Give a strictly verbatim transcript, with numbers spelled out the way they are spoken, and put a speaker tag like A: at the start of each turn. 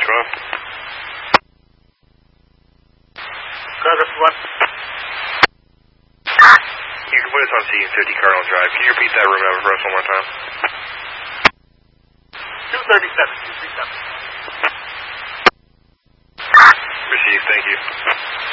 A: twelve.
B: Cargo one.
A: You can put us on C fifty Cardinal Drive. Can you repeat that room number for us one more time?
B: two thirty-seven, two thirty-seven.
A: Received, thank you.